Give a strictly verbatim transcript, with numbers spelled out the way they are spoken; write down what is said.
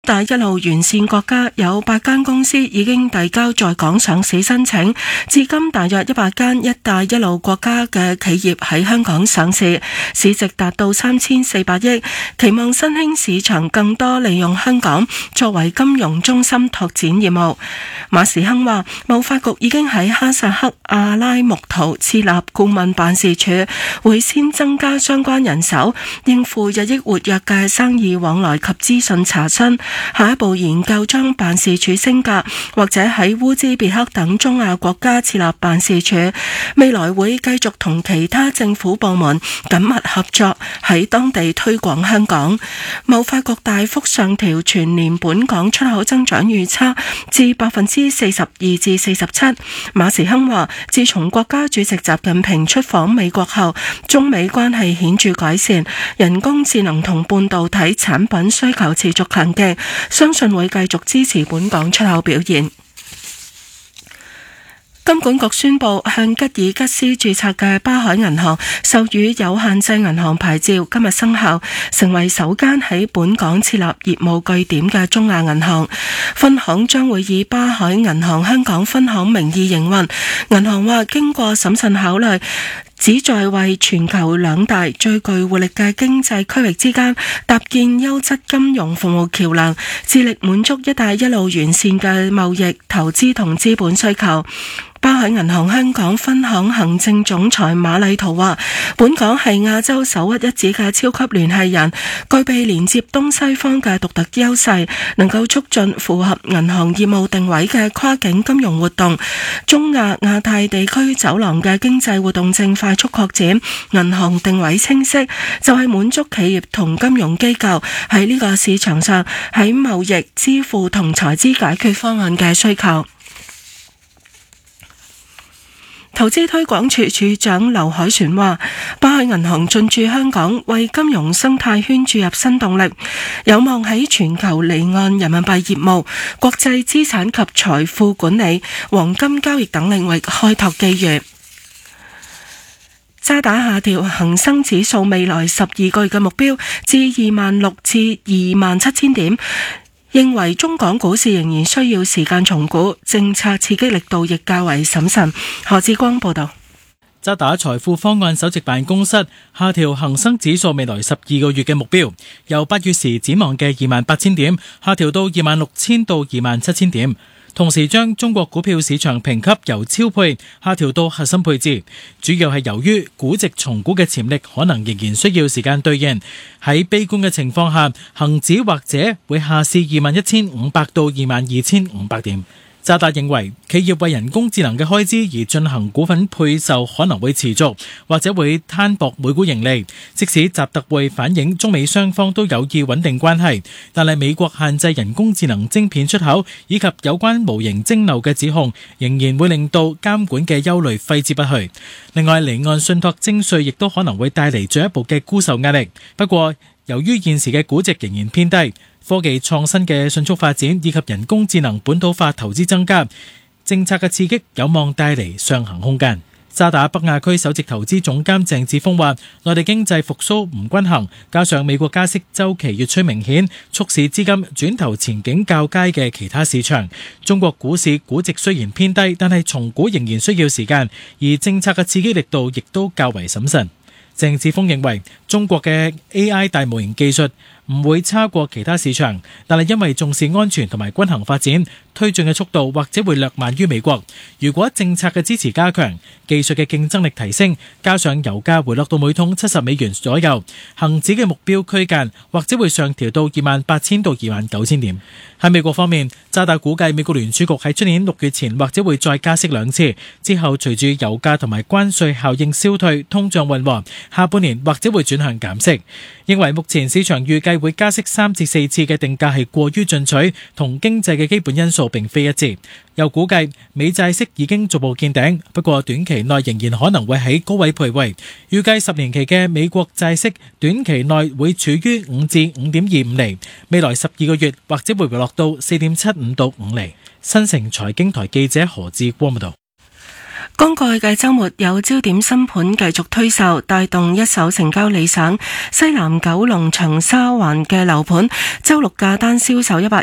一帶一路沿線國家有八間公司已經遞交在港上市申請，至今大約一百間一帶一路國家嘅企業喺香港上市，市值達到三千四百億，期望新興市場更多利用香港作為金融中心拓展業務。馬時亨話，貿發局已經喺哈薩克阿拉木圖設立顧問辦事處，會先增加相關人手，應付日益活躍嘅生意往來及資訊查詢。下一步研究將辦事處升格，或者喺烏茲別克等中亞國家設立辦事處。未來會繼續同其他政府部門緊密合作，喺當地推廣香港。貿發局大幅上調全年本港出口增長預測至百分之四十二至四十七。馬時亨話，自從國家主席習近平出訪美國後，中美關係顯著改善，人工智能同半導體產品需求持續強勁，相信會繼續支持本港出口表現。金管局宣布向吉爾吉斯註冊嘅巴海銀行授予有限制銀行牌照，今日生效，成為首間喺本港設立業務據點嘅中亞銀行。分行將會以巴海銀行香港分行名義營運。銀行話，經過審慎考慮，旨在為全球兩大最具活力嘅經濟區域之間搭建優質金融服務橋樑，致力滿足一帶一路沿線嘅貿易、投資同資本需求。巴海銀行香港分行行政總裁馬麗圖話，本港係亞洲首屈一指嘅超級聯繫人，具備連接東西方嘅獨特優勢，能夠促進符合銀行業務定位嘅跨境金融活動。中亞亞太地區走廊嘅經濟活動正快速擴展，銀行定位清晰，就係滿足企業同金融機構喺呢個市場上喺貿易、支付同財資解決方案嘅需求。投資推廣處處長劉凱旋話，巴海銀行進駐香港，為金融生態圈注入新動力，有望喺全球離岸人民幣業務、國際資產及財富管理、黃金交易等領域開拓機遇。渣打下調恒生指數未來十二個月嘅目標至二萬六至二萬七千點，認為中港股市仍然需要時間重估，政策刺激力度亦較為審慎。何志光報道。 渣打財富方案首席辦公室下調恒生指數未來十二個月嘅目標，由八月時展望嘅二萬八千點下調到二萬六千到二萬七千點。同時將中國股票市場評級由超配下調到核心配置，主要係由於估值重估嘅潛力可能仍然需要時間兌現。喺悲觀嘅情況下，恒指或者會下試二萬一千五百到二萬二千五百點。渣打認為企業為人工智能嘅開支而進行股份配售可能會持續，或者會攤薄每股盈利。即使習特會反映中美雙方都有意穩定關係，但係美國限制人工智能晶片出口以及有關模型蒸餾嘅指控，仍然會令到監管嘅憂慮揮之不去。另外，離岸信託徵稅亦都可能會帶嚟進一步嘅沽售壓力。不過，由於現時嘅估值仍然偏低，科技創新嘅迅速發展以及人工智能本土化投資增加，政策嘅刺激有望帶嚟上行空間。渣打北亞區首席投資總監鄭志峰話，內地經濟復甦唔均衡，加上美國加息週期越趨明顯，促使資金轉投前景較佳嘅其他市場。中國股市估值雖然偏低，但係重估仍然需要時間，而政策嘅刺激力度亦都較為審慎。鄭志峰認為中國嘅 A I 大模型技術唔會差過其他市場，但係因為重視安全同埋均衡發展，推進嘅速度或者會略慢於美國。如果政策嘅支持加強，技術嘅競爭力提升，加上油價回落到每桶七十美元左右，恒指嘅目標區間或者會上調到二萬八千到二萬九千點。喺美國方面，渣打估計美國聯儲局喺出年六月前或者會再加息兩次，之後隨住油價同埋關稅效應消退，通脹緩和，下半年或者會轉向減息。認為目前市場預計會加息三至四次嘅定價係過於進取，同經濟嘅基本因素並非一致。又估計美債息已經逐步見頂，不過短期內仍然可能會喺高位徘徊。預計十年期嘅美國債息短期內會處於五至五點二五厘，未來十二個月或者會回落到四點七五到五厘。新城財經台記者何志光報道。 剛過去嘅週末有焦點新盤繼續推售，帶動一手成交理想。西南九龍長沙灣嘅樓盤週六價單銷售一百